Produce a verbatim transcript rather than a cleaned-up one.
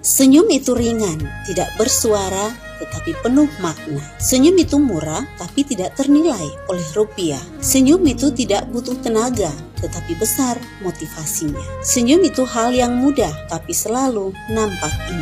Senyum itu ringan, tidak bersuara, tetapi penuh makna. Senyum itu murah, tapi tidak ternilai oleh rupiah. Senyum itu tidak butuh tenaga, tetapi besar motivasinya. Senyum itu hal yang mudah, tapi selalu nampak indah.